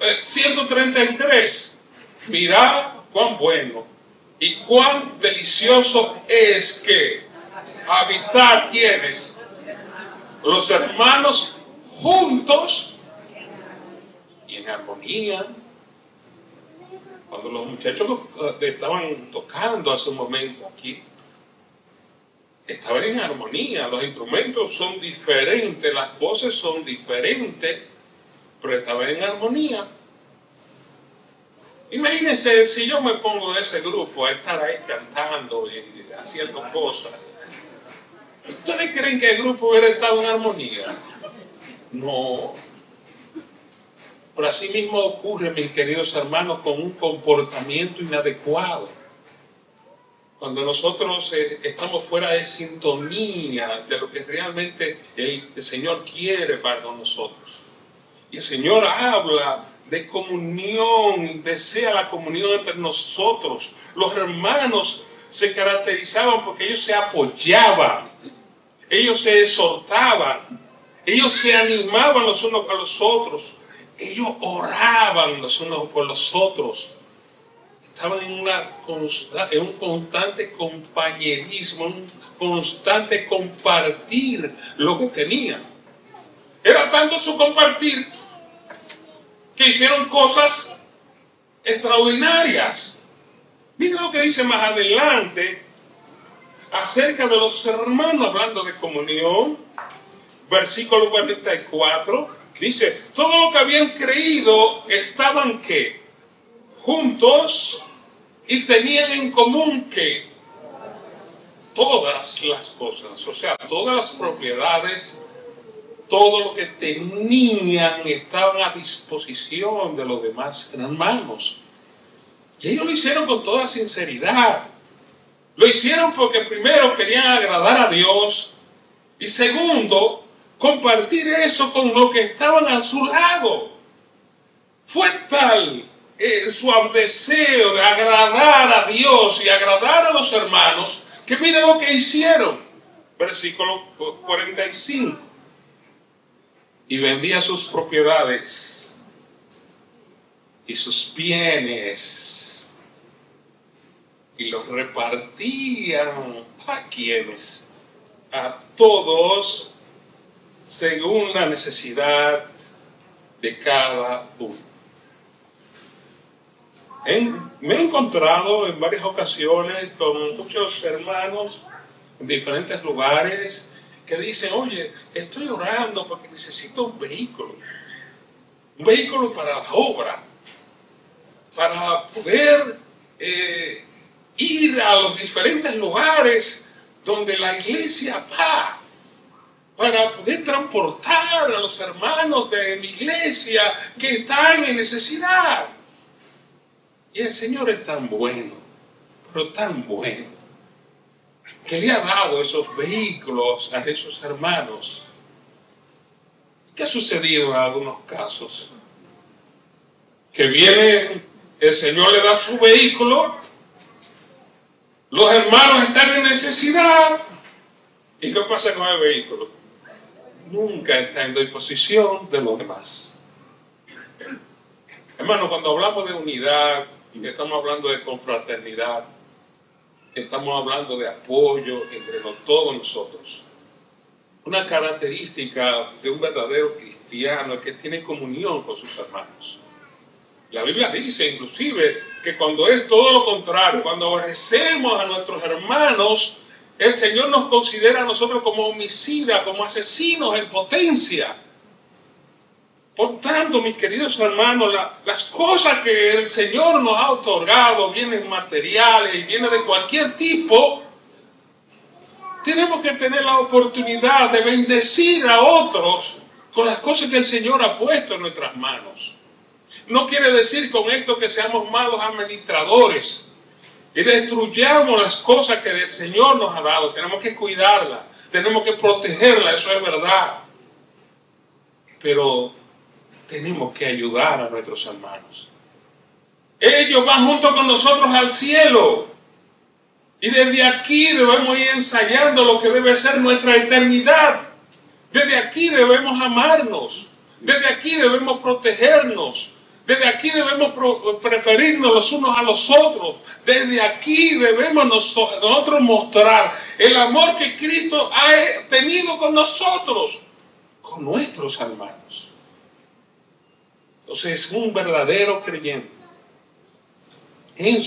133. Mirad cuán bueno y cuán delicioso es que habitar quienes, los hermanos juntos y en armonía. Cuando los muchachos estaban tocando hace un momento aquí, estaban en armonía, los instrumentos son diferentes, las voces son diferentes, pero estaban en armonía. Imagínense si yo me pongo de ese grupo a estar ahí cantando y haciendo cosas. ¿Ustedes creen que el grupo hubiera estado en armonía? No. Pero así mismo ocurre, mis queridos hermanos, con un comportamiento inadecuado. Cuando nosotros estamos fuera de sintonía de lo que realmente el Señor quiere para nosotros. Y el Señor habla de comunión y desea la comunión entre nosotros. Los hermanos se caracterizaban porque ellos se apoyaban, ellos se exhortaban, ellos se animaban los unos a los otros, ellos oraban los unos por los otros. Estaban en un constante compañerismo, un constante compartir lo que tenían. Era tanto su compartir que hicieron cosas extraordinarias. Miren lo que dice más adelante acerca de los hermanos, hablando de comunión. Versículo 44, dice, todo lo que habían creído estaban ¿qué? Juntos, y tenían en común que todas las cosas, o sea, todas las propiedades, todo lo que tenían estaban a disposición de los demás hermanos. Y ellos lo hicieron con toda sinceridad. Lo hicieron porque primero querían agradar a Dios y segundo, compartir eso con los que estaban a su lado. Fue tal su deseo de agradar a Dios y agradar a los hermanos, que miren lo que hicieron. Versículo 45. Y vendía sus propiedades y sus bienes y los repartían a quienes, a todos, según la necesidad de cada uno. Me he encontrado en varias ocasiones con muchos hermanos en diferentes lugares que dicen, oye, estoy orando porque necesito un vehículo para la obra, para poder ir a los diferentes lugares donde la iglesia va, para poder transportar a los hermanos de mi iglesia que están en necesidad. Y el Señor es tan bueno, pero tan bueno, que le ha dado esos vehículos a esos hermanos. ¿Qué ha sucedido en algunos casos? Que viene, el Señor le da su vehículo, los hermanos están en necesidad, ¿y qué pasa con el vehículo? Nunca está en disposición de los demás. Hermanos, cuando hablamos de unidad, estamos hablando de confraternidad, estamos hablando de apoyo entre todos nosotros. Una característica de un verdadero cristiano es que tiene comunión con sus hermanos. La Biblia dice inclusive que cuando es todo lo contrario, cuando aborrecemos a nuestros hermanos, el Señor nos considera a nosotros como homicidas, como asesinos en potencia. Por tanto, mis queridos hermanos, las cosas que el Señor nos ha otorgado, bienes materiales y bienes de cualquier tipo, tenemos que tener la oportunidad de bendecir a otros con las cosas que el Señor ha puesto en nuestras manos. No quiere decir con esto que seamos malos administradores y destruyamos las cosas que el Señor nos ha dado. Tenemos que cuidarlas, tenemos que protegerlas, eso es verdad. Pero tenemos que ayudar a nuestros hermanos. Ellos van junto con nosotros al cielo. Y desde aquí debemos ir ensayando lo que debe ser nuestra eternidad. Desde aquí debemos amarnos. Desde aquí debemos protegernos. Desde aquí debemos preferirnos los unos a los otros. Desde aquí debemos nosotros mostrar el amor que Cristo ha tenido con nosotros, con nuestros hermanos. Entonces, un verdadero creyente en